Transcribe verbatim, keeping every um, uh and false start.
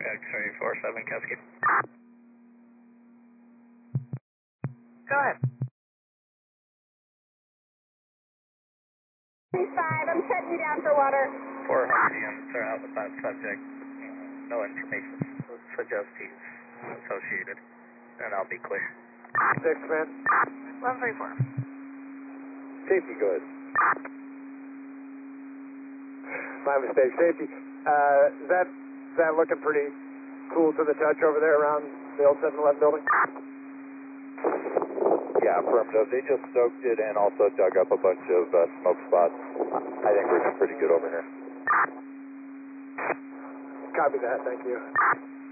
X-ray four seven Cascade. Go ahead. five, I'm setting you down for water. four hundred units are out with that subject. No information suggests he's associated, and I'll be clear. Six, man. one three four. Safety, go ahead. My mistake. Safety. Uh, is that, is that looking pretty cool to the touch over there around the old seven eleven building? Yeah, affirmative. They just soaked it and also dug up a bunch of uh, smoke spots. I think we're doing pretty good over here. Copy that. Thank you.